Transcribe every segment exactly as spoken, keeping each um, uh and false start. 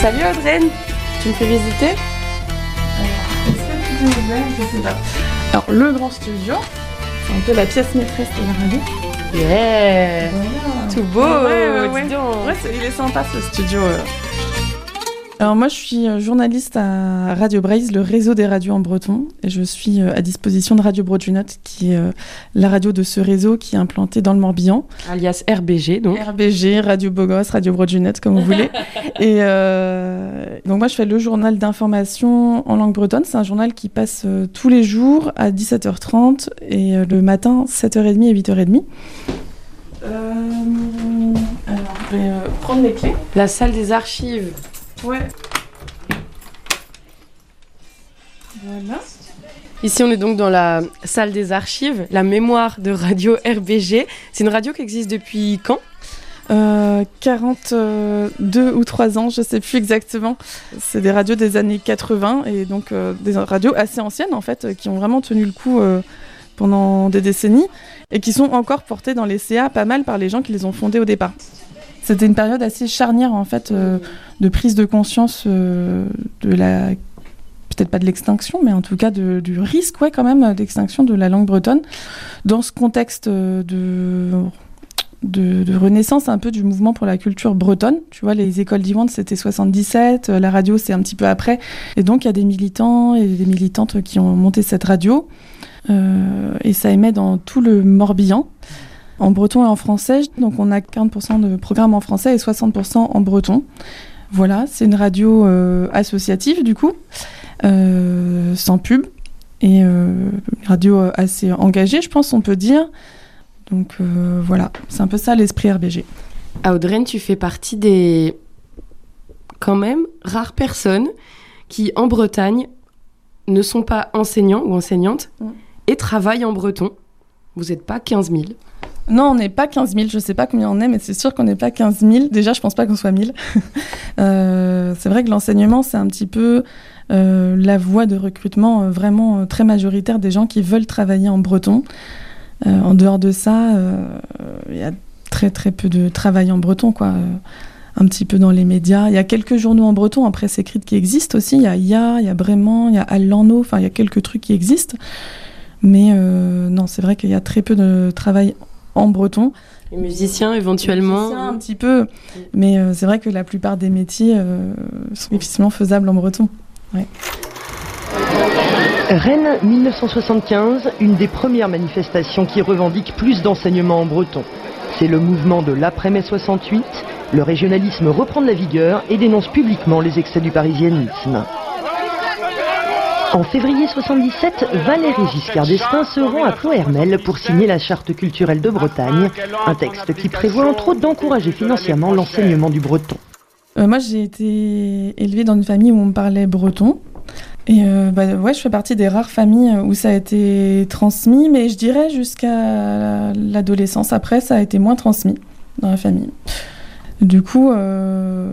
Salut Audrey, tu me fais visiter? Alors, est-ce que tout est ouvert? Je sais pas. Alors, le grand studio, c'est un peu la pièce maîtresse de la radio. Yeah, Voilà. tout beau, Ouais, ouais, ouais. dis donc. Ouais, c'est- il est sympa ce studio. euh. Alors moi je suis journaliste à Radio Braise, le réseau des radios en breton, et je suis à disposition de Radio Broadunut, qui est euh, la radio de ce réseau qui est implantée dans le Morbihan. Alias R B G, donc. R B G, Radio Bogos, Radio Broadunut, comme vous voulez. Et euh, donc moi je fais le journal d'information en langue bretonne. C'est un journal qui passe euh, tous les jours à dix-sept heures trente et euh, le matin sept heures trente et huit heures trente. Euh, alors je vais euh, prendre les clés. La salle des archives. Ouais. Voilà. Ici, on est donc dans la salle des archives, la mémoire de Radio R B G. C'est une radio qui existe depuis quand? Euh, quarante-deux ou trois ans, je sais plus exactement. C'est des radios des années quatre-vingts et donc euh, des radios assez anciennes en fait, qui ont vraiment tenu le coup euh, pendant des décennies et qui sont encore portées dans les C A pas mal par les gens qui les ont fondées au départ. C'était une période assez charnière en fait euh, de prise de conscience euh, de la, peut-être pas de l'extinction, mais en tout cas de, du risque ouais, quand même d'extinction de la langue bretonne dans ce contexte de, de, de renaissance un peu du mouvement pour la culture bretonne. Tu vois, les écoles d'Iwande c'était soixante-dix-sept, la radio c'est un petit peu après, et donc il y a des militants et des militantes qui ont monté cette radio euh, et ça émet dans tout le Morbihan. En breton et en français, donc on a quarante pour cent de programmes en français et soixante pour cent en breton. Voilà, c'est une radio euh, associative du coup, euh, sans pub, et euh, une radio assez engagée, je pense on peut dire. Donc euh, voilà, c'est un peu ça l'esprit R B G. À Audrey, tu fais partie des, quand même, rares personnes qui, en Bretagne, ne sont pas enseignants ou enseignantes mmh. et travaillent en breton. Vous n'êtes pas quinze mille. Non, on n'est pas quinze mille, je ne sais pas combien on est, mais c'est sûr qu'on n'est pas quinze mille. Déjà, je ne pense pas qu'on soit mille. euh, c'est vrai que l'enseignement, c'est un petit peu euh, la voie de recrutement euh, vraiment euh, très majoritaire des gens qui veulent travailler en breton. Euh, en dehors de ça, il euh, y a très très peu de travail en breton, quoi. Euh, un petit peu dans les médias. Il y a quelques journaux en breton en presse écrite qui existent aussi. Il y a I A, il y a Brément, il y a Allano, enfin il y a quelques trucs qui existent. Mais euh, non, c'est vrai qu'il y a très peu de travail en breton. Les musiciens éventuellement. Les musiciens un petit peu, mais euh, c'est vrai que la plupart des métiers euh, sont difficilement faisables en breton. Ouais. Rennes dix-neuf cent soixante-quinze, une des premières manifestations qui revendique plus d'enseignement en breton. C'est le mouvement de l'après-mai soixante-huit. Le régionalisme reprend de la vigueur et dénonce publiquement les excès du parisianisme. En février soixante-dix-sept, Valéry Giscard d'Estaing se rend à Ploërmel pour signer la Charte culturelle de Bretagne, un texte qui prévoit entre autres d'encourager financièrement l'enseignement du breton. Euh, moi, j'ai été élevée dans une famille où on parlait breton. Et euh, bah, ouais, je fais partie des rares familles où ça a été transmis, mais je dirais jusqu'à l'adolescence. Après, ça a été moins transmis dans la famille. Du coup... Euh...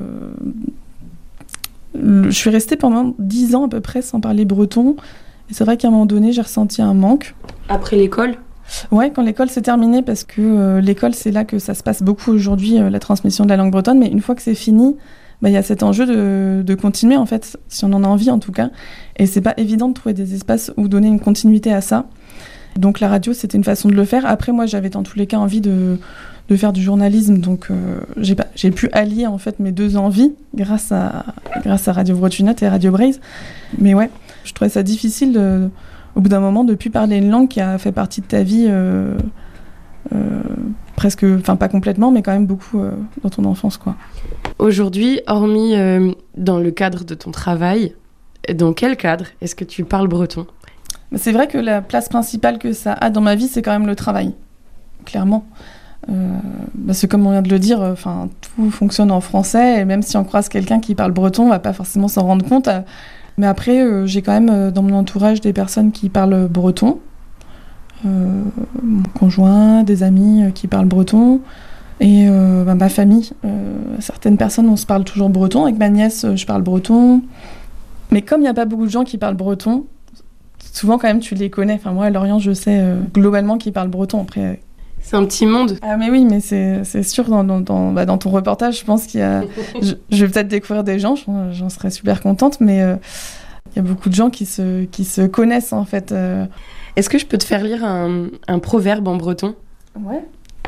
Je suis restée pendant dix ans à peu près sans parler breton. Et c'est vrai qu'à un moment donné, j'ai ressenti un manque. Après l'école ? Ouais, quand l'école s'est terminée, parce que euh, l'école, c'est là que ça se passe beaucoup aujourd'hui, euh, la transmission de la langue bretonne. Mais une fois que c'est fini, bah, y a cet enjeu de, de continuer, en fait, si on en a envie en tout cas. Et c'est pas évident de trouver des espaces où donner une continuité à ça. Donc la radio, c'était une façon de le faire. Après, moi, j'avais dans tous les cas envie de... de faire du journalisme, donc euh, j'ai, pas, j'ai pu allier en fait mes deux envies grâce à, grâce à Radio Broadunut et Radio Braise. Mais ouais, je trouvais ça difficile de, au bout d'un moment de ne plus parler une langue qui a fait partie de ta vie euh, euh, presque, enfin pas complètement, mais quand même beaucoup euh, dans ton enfance, quoi. Aujourd'hui, hormis euh, dans le cadre de ton travail, dans quel cadre est-ce que tu parles breton ? C'est vrai que la place principale que ça a dans ma vie, c'est quand même le travail, clairement. Euh, bah c'est comme on vient de le dire, enfin tout fonctionne en français et même si on croise quelqu'un qui parle breton, on va pas forcément s'en rendre compte. Euh, mais après, euh, j'ai quand même euh, dans mon entourage des personnes qui parlent breton, euh, mon conjoint, des amis euh, qui parlent breton et euh, bah, ma famille. Euh, certaines personnes, on se parle toujours breton. Avec ma nièce, euh, je parle breton. Mais comme il n'y a pas beaucoup de gens qui parlent breton, souvent quand même tu les connais. Enfin moi à Lorient, je sais euh, globalement qu'ils parlent breton. Après. Euh, C'est un petit monde. Ah mais oui, mais c'est, c'est sûr, dans, dans, dans, bah, dans ton reportage, je pense qu'il y a... je, je vais peut-être découvrir des gens, j'en, j'en serais super contente, mais euh, il y a beaucoup de gens qui se, qui se connaissent, en fait. Euh. Est-ce que je peux te faire lire un, un proverbe en breton ? Ouais.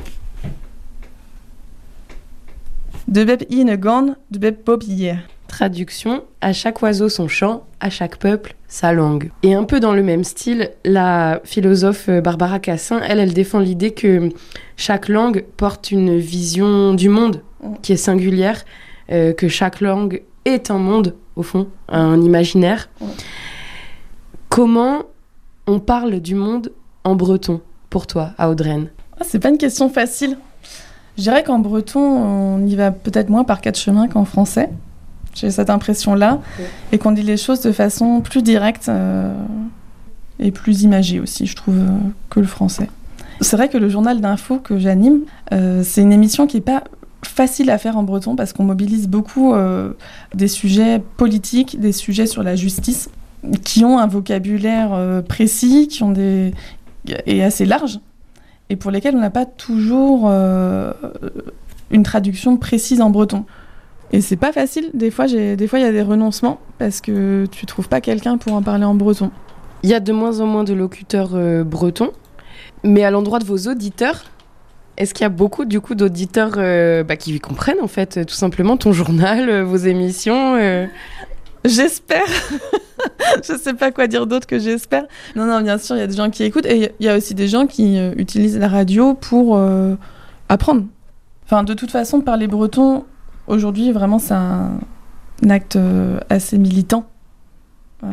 De bep i ne gan, de bep pop hier. Traduction, à chaque oiseau son chant, à chaque peuple sa langue. Et un peu dans le même style, la philosophe Barbara Cassin, elle, elle défend l'idée que chaque langue porte une vision du monde qui est singulière, euh, que chaque langue est un monde, au fond, un imaginaire. Comment on parle du monde en breton, pour toi, à Audreyne ? Ah, c'est pas une question facile. Je dirais qu'en breton, on y va peut-être moins par quatre chemins qu'en français. J'ai cette impression-là. Okay. Et qu'on dit les choses de façon plus directe euh, et plus imagée aussi, je trouve, euh, que le français. C'est vrai que le journal d'info que j'anime, euh, c'est une émission qui n'est pas facile à faire en breton parce qu'on mobilise beaucoup euh, des sujets politiques, des sujets sur la justice, qui ont un vocabulaire euh, précis, qui ont des... et assez large, et pour lesquels on n'a pas toujours euh, une traduction précise en breton. Et c'est pas facile, des fois j'ai, des fois il y a des renoncements parce que tu trouves pas quelqu'un pour en parler en breton. Il y a de moins en moins de locuteurs euh, bretons, mais à l'endroit de vos auditeurs, est-ce qu'il y a beaucoup du coup d'auditeurs euh, bah, qui comprennent en fait tout simplement ton journal, euh, vos émissions euh... J'espère. Je sais pas quoi dire d'autre que j'espère. Non, non, bien sûr, il y a des gens qui écoutent et il y a aussi des gens qui euh, utilisent la radio pour euh, apprendre. Enfin, de toute façon, parler breton, aujourd'hui, vraiment, c'est un, un acte euh, assez militant. Euh,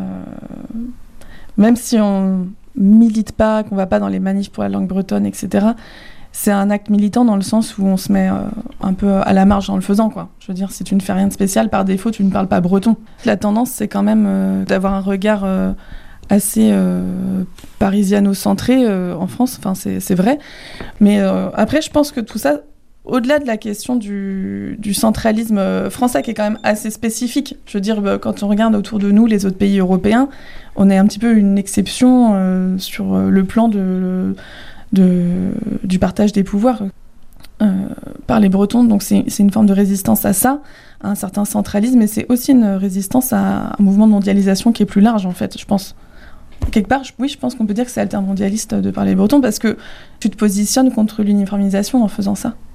même si on milite pas, qu'on va pas dans les manifs pour la langue bretonne, et cetera, c'est un acte militant dans le sens où on se met euh, un peu à la marge en le faisant, quoi. Je veux dire, si tu ne fais rien de spécial, par défaut, tu ne parles pas breton. La tendance, c'est quand même euh, d'avoir un regard euh, assez euh, parisiano-centré euh, en France. Enfin, c'est, c'est vrai. Mais euh, après, je pense que tout ça, au-delà de la question du, du centralisme français, qui est quand même assez spécifique, je veux dire, quand on regarde autour de nous les autres pays européens, on est un petit peu une exception euh, sur le plan de... De, du partage des pouvoirs euh, par les Bretons. Donc c'est, c'est une forme de résistance à ça, à un certain centralisme, et c'est aussi une résistance à un mouvement de mondialisation qui est plus large, en fait, je pense. Quelque part, je, oui, je pense qu'on peut dire que c'est altermondialiste de parler breton, parce que tu te positionnes contre l'uniformisation en faisant ça.